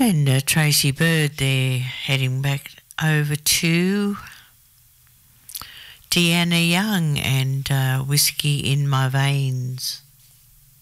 And Tracy Bird there, heading back over to Deanna Young and Whiskey in My Veins.